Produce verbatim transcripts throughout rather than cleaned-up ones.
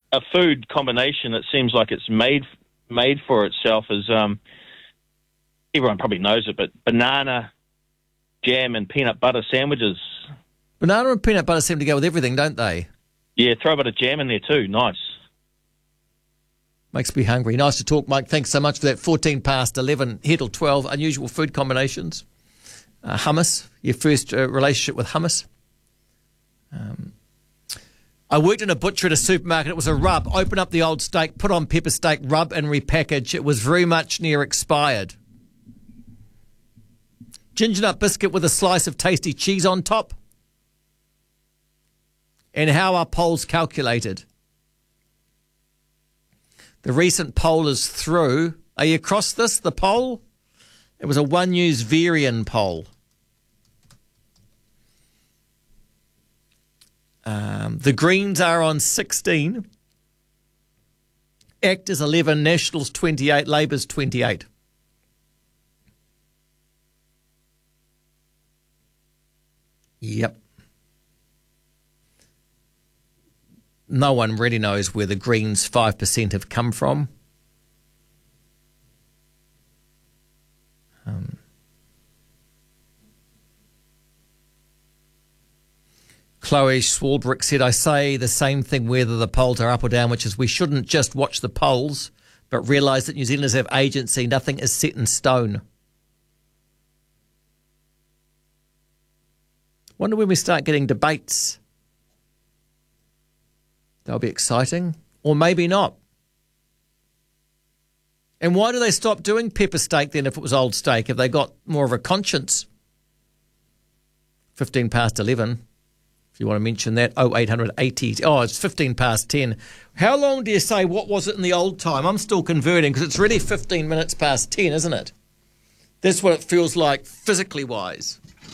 a food combination that seems like it's made made for itself is, um, everyone probably knows it, but banana, jam and peanut butter sandwiches. Banana and peanut butter seem to go with everything, don't they? Yeah, throw a bit of jam in there too. Nice. Makes me hungry. Nice to talk, Mike. Thanks so much for that. fourteen past eleven, here till twelve. Unusual food combinations. Uh, hummus, your first uh, relationship with hummus. Um, I worked in a butcher at a supermarket. It was a rub. Open up the old steak, put on pepper steak, rub and repackage. It was very much near expired. Ginger nut biscuit with a slice of tasty cheese on top. And how are polls calculated? The recent poll is through. Are you across this, the poll? It was a One News Varian poll. Um, the Greens are on sixteen. Actors eleven, Nationals twenty-eight, Labour's twenty-eight. Yep. No one really knows where the Greens five percent have come from. Um, Chloe Swarbrick said, I say the same thing whether the polls are up or down, which is we shouldn't just watch the polls, but realise that New Zealanders have agency. Nothing is set in stone. Wonder when we start getting debates. They'll be exciting, or maybe not. And why do they stop doing pepper steak then if it was old steak? Have they got more of a conscience? fifteen past eleven, if you want to mention that. oh eight hundred eighty. Oh, it's fifteen past ten. How long do you say, what was it in the old time? I'm still converting because it's really fifteen minutes past ten, isn't it? That's what it feels like physically wise.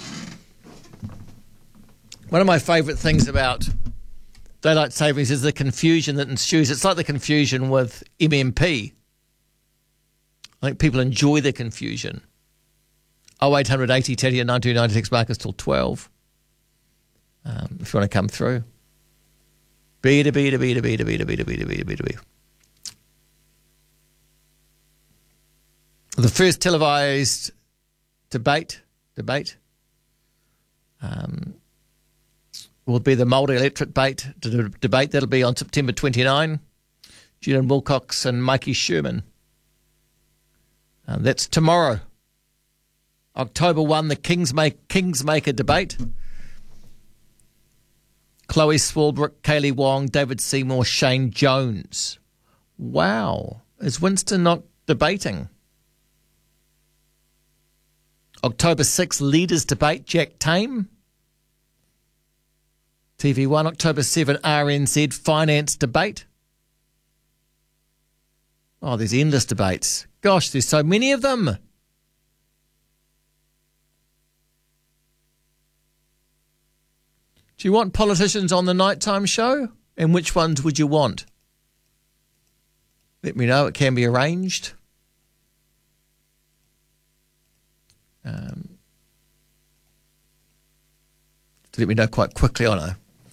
One of my favourite things about daylight savings is the confusion that ensues. It's like the confusion with M M P. I think people enjoy the confusion. oh eight hundred eighty, Teddy at nine two nine six, Marcus till twelve. Um, if you want to come through. Beta, beta, beta, beta, beta, beta, beta, beta, beta, beta. The first televised debate, debate, um, will be the Māori electorate debate, debate. That'll be on September twenty-ninth. Julian Wilcox and Mikey Sherman. Um, that's tomorrow. October first, the Kingsmaker, Kingsmaker debate. Chloe Swarbrick, Kaylee Wong, David Seymour, Shane Jones. Wow. Is Winston not debating? October sixth, Leaders Debate, Jack Tame. T V one, October seventh, R N Z Finance Debate. Oh, there's endless debates. Gosh, there's so many of them. Do you want politicians on the nighttime show? And which ones would you want? Let me know. It can be arranged. Um, let me know quite quickly, I know.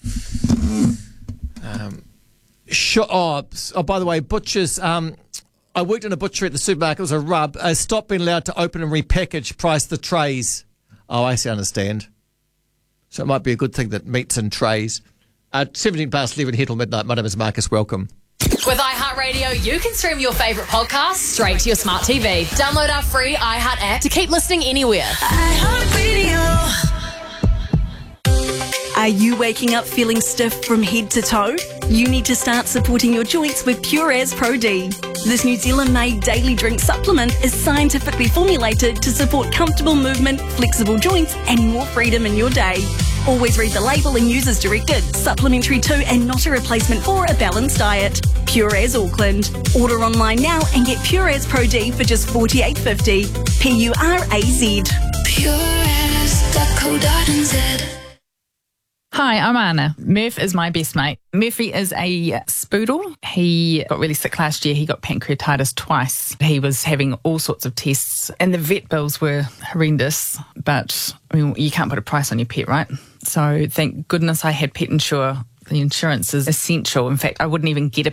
Um, sure, oh, oh, by the way, butchers... Um, I worked in a butchery at the supermarket. It was a rub. Uh, stop being allowed to open and repackage, price the trays. Oh, I see, understand. So it might be a good thing that meat's in trays. Uh, seventeen past eleven, here till midnight. My name is Marcus. Welcome. With iHeartRadio, you can stream your favourite podcasts straight to your smart T V. Download our free iHeart app to keep listening anywhere. iHeartRadio. Are you waking up feeling stiff from head to toe? You need to start supporting your joints with Pureas Pro D. This New Zealand-made daily drink supplement is scientifically formulated to support comfortable movement, flexible joints, and more freedom in your day. Always read the label and use as directed. Supplementary to and not a replacement for a balanced diet. Pureas Auckland. Order online now and get Pureas Pro D for just forty-eight fifty. P U R A Z. Pureas dot co dot n z. Hi, I'm Anna. Murph is my best mate. Murphy is a spoodle. He got really sick last year. He got pancreatitis twice. He was having all sorts of tests and the vet bills were horrendous. But I mean, you can't put a price on your pet, right? So thank goodness I had Pet Insure. The insurance is essential. In fact, I wouldn't even get a